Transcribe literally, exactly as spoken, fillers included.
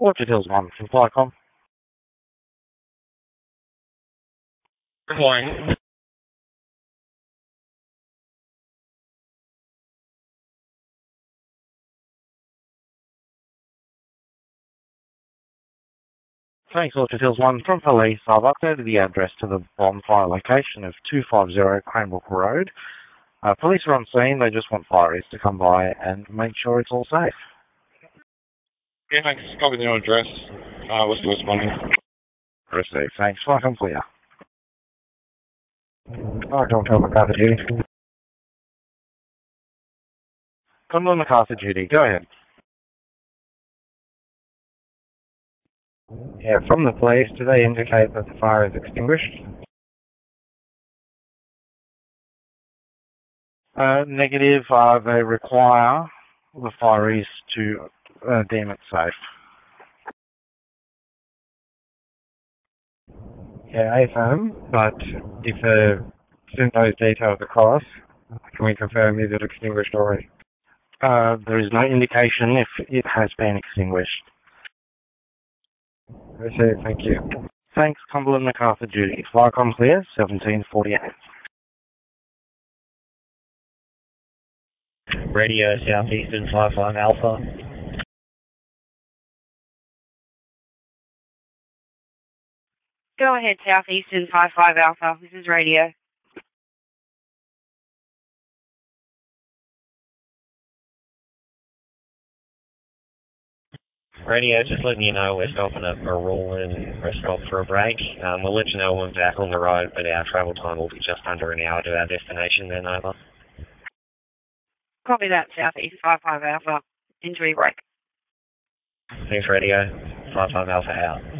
Orchard Hills one from Flycom. Good morning. Thanks, Orchard Hills one from police. I've updated the address to the bonfire location of two fifty Cranbrook Road. Uh, police are on scene. They just want fireys to come by and make sure it's all safe. Yeah, thanks. Copy the new address. Uh, what's the responding? Received. Thanks. Flycom clear. Flycom Tom MacArthur duty. Cumberland MacArthur duty. Go ahead. Yeah, from the police, do they indicate that the fire is extinguished? Uh, negative. Uh, they require the fireys to uh, deem it safe. Yeah, A F M, but if uh, send those details across, can we confirm is it extinguished already? Uh, there is no indication if it has been extinguished. Okay, thank you. Thanks, Cumberland MacArthur duty. Flycom clear, seventeen forty-eight. Radio Southeastern five five Alpha. Go ahead, Southeastern five five Alpha. This is radio. Radio, just letting you know we're stopping at a rule and we're stopped for a break. Um, we'll let you know when we're back on the road, but our travel time will be just under an hour to our destination, then over. Copy that, Southeast five five Alpha. Injury break. Thanks, Radio. five five Alpha out.